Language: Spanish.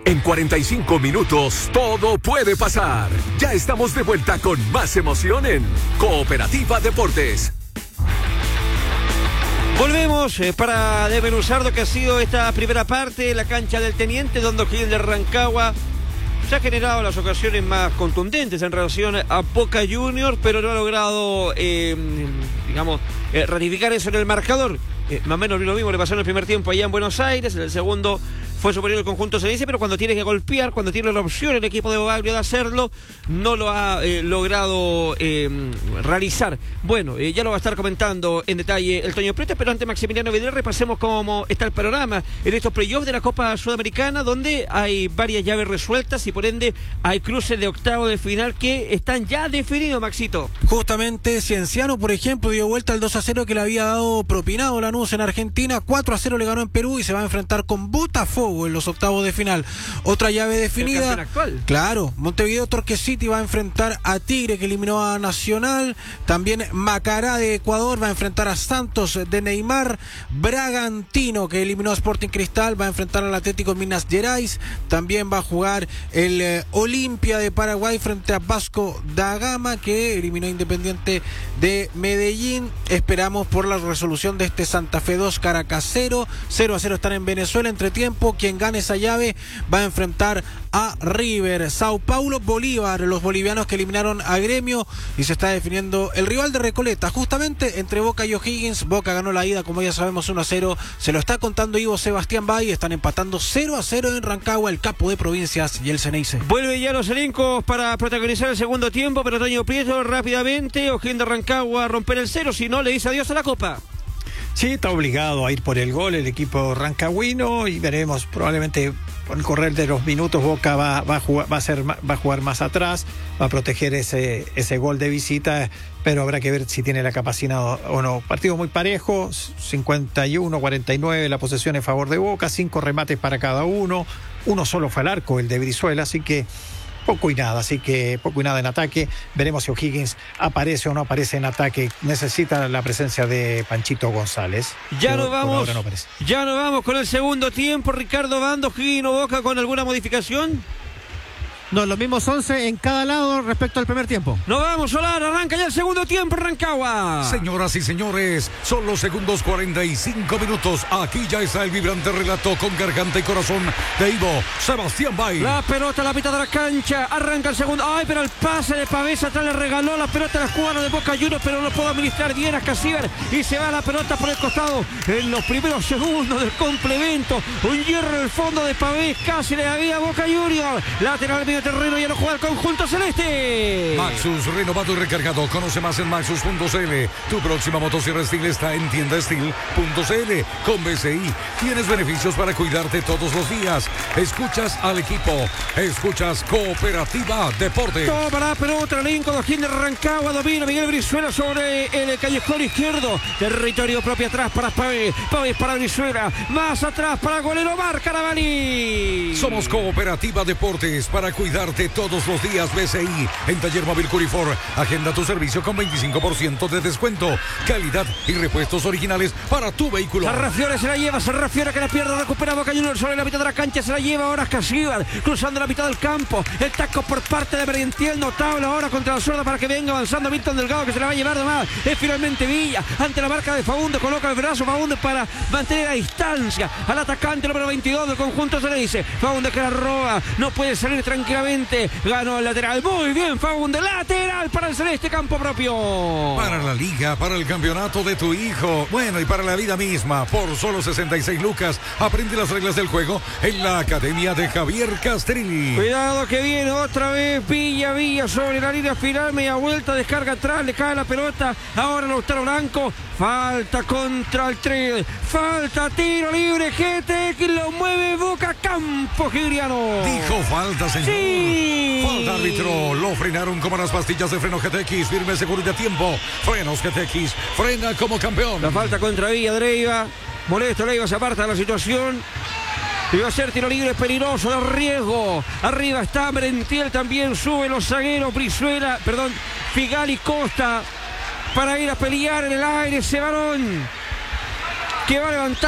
En 45 minutos todo puede pasar. Ya estamos de vuelta con más emoción en Cooperativa Deportes. Volvemos para desmenuzar lo que ha sido esta primera parte, la cancha del Teniente, donde O'Higgins de Rancagua se ha generado las ocasiones más contundentes en relación a Boca Juniors, pero no ha logrado, ratificar eso en el marcador. Más o menos lo mismo le pasó en el primer tiempo allá en Buenos Aires, en el segundo fue superior el conjunto ceneice, pero cuando tiene que golpear, cuando tiene la opción el equipo de Bogaglio de hacerlo, no lo ha logrado realizar. Bueno, ya lo va a estar comentando en detalle el Toño Prieto, pero antes Maximiliano Vidal, repasemos cómo está el panorama en estos playoffs de la Copa Sudamericana, donde hay varias llaves resueltas y por ende hay cruces de octavo de final que están ya definidos, Maxito. Justamente Cienciano, por ejemplo, dio vuelta al 2-0 que le había dado propinado Lanús en Argentina, 4-0 le ganó en Perú y se va a enfrentar con Botafogo en los octavos de final. Otra llave definida. El campeón actual. Claro, Montevideo Torque City va a enfrentar a Tigre, que eliminó a Nacional. También Macará de Ecuador va a enfrentar a Santos de Neymar. Bragantino, que eliminó a Sporting Cristal, va a enfrentar al Atlético Minas Gerais. También va a jugar el Olimpia de Paraguay frente a Vasco da Gama, que eliminó a Independiente de Medellín. Esperamos por la resolución de este Santa Fe 2, Caracas 0. 0-0 están en Venezuela. Entre tiempo, quien gane esa llave va a enfrentar a River. Sao Paulo, Bolívar, los bolivianos que eliminaron a Gremio, y se está definiendo el rival de Recoleta, justamente entre Boca y O'Higgins. Boca ganó la ida, como ya sabemos, 1-0. Se lo está contando Ivo Sebastián Bay. Están empatando 0-0 en Rancagua, el capo de provincias y el Ceneice. Vuelve ya los elencos para protagonizar el segundo tiempo, pero Toño Prieto rápidamente, O'Higgins de Rancagua a romper el 0, si no le dice adiós a la Copa. Sí, está obligado a ir por el gol el equipo rancagüino y veremos, probablemente con el correr de los minutos Boca va a jugar más atrás, va a proteger ese gol de visita, pero habrá que ver si tiene la capacidad o no. Partido muy parejo, 51-49 la posesión en favor de Boca, 5 remates para cada uno solo fue al arco, el de Brizuela, así que poco y nada en ataque. Veremos si O'Higgins aparece o no aparece en ataque. Necesita la presencia de Panchito González. Ya nos vamos con el segundo tiempo. Ricardo Bando, O'Higgins o Boca con alguna modificación. No, los mismos 11 en cada lado respecto al primer tiempo. Nos vamos, Solar, arranca ya el segundo tiempo en Rancagua. Señoras y señores, son los segundos 45 minutos. Aquí ya está el vibrante relato con garganta y corazón de Ivo Sebastián Bay. La pelota a la mitad de la cancha, arranca el segundo. Ay, pero el pase de Pavés atrás le regaló la pelota a los jugadores de Boca Juniors, pero no pudo administrar bien a Casíbar y se va la pelota por el costado en los primeros segundos del complemento. Un hierro en el fondo de Pavés, casi le había Boca Juniors. Lateral medio terreno, ya lo juega el conjunto celeste. Maxus, renovado y recargado. Conoce más en maxus.cl. Tu próxima motosierra Steel está en tiendasteel.cl. Con BCI tienes beneficios para cuidarte todos los días. Escuchas al equipo, escuchas Cooperativa Deportes. Toma la pelota, Lincoln, O'Higgins de Rancagua, domina Miguel Brizuela sobre el callejón izquierdo. Territorio propio atrás para Pavés, Pavés para Brizuela, más atrás para golero Mar Carabalí. Somos Cooperativa Deportes para cuidarte todos los días. BCI en Taller Móvil Curifor. Agenda tu servicio con 25% de descuento. Calidad y repuestos originales para tu vehículo. Sarrafiore se la lleva, Sarrafiore que la pierde, recupera Boca Juniors sobre la mitad de la cancha, se la lleva ahora Casíbar, cruzando la mitad del campo. El taco por parte de Merentiel, notable ahora contra la zurda para que venga avanzando Milton Delgado, que se la va a llevar de más. Es finalmente Villa, ante la marca de Faúndez, coloca el brazo Faúndez para mantener a distancia al atacante número 22 del conjunto Ceneice. Faúndez que la roba, no puede salir tranquilamente, ganó el lateral, muy bien Faúndez, lateral para el Celeste, campo propio. Para la liga, para el campeonato de tu hijo, bueno, y para la vida misma, por solo 66 lucas, aprende las reglas del juego en la Academia de Javier Castrilli. Cuidado que viene otra vez Villa sobre la línea final, media vuelta, descarga atrás, le cae la pelota, ahora Lautaro Blanco, falta contra el 3, falta, tiro libre, GTX lo mueve Boca, campo giriano. Dijo falta, señor. Sí. Falta, árbitro, lo frenaron como las pastillas de freno GTX, firme, seguro y de tiempo. Frenos GTX, frena como campeón. La falta contra Villa de Leiva, molesto, Leiva se aparta de la situación. Iba a ser tiro libre peligroso, de riesgo. Arriba está Merentiel, también sube los zagueros, Figal y Costa para ir a pelear en el aire ese balón que va a levantar.